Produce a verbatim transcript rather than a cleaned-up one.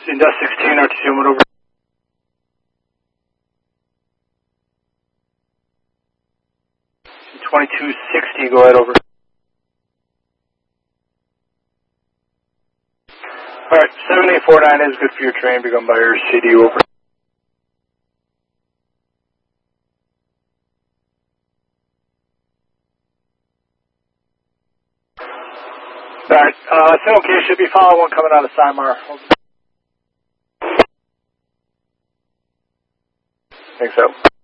Indus sixteen, R T C one over. twenty-two sixty, go ahead, over. Alright, seven eight four nine is good for your train, begun by your C D, over. Alright, uh, it's okay, should be follow one coming out of Simar. Think so.